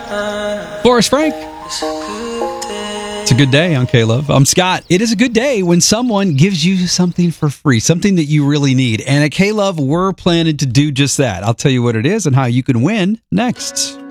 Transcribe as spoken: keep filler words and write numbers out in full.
Forrest Frank. It's a good day on K-Love. I'm Scott. It is a good day when someone gives you something for free, something that you really need. And at K-Love, we're planning to do just that. I'll tell you what it is and how you can win next.